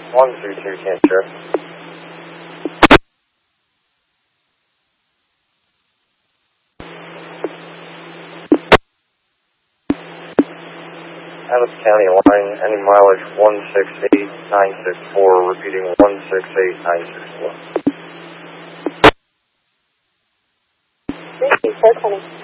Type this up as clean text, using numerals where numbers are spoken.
132 Cancer. Adams County line, ending mileage 168964, repeating 168964. 3420.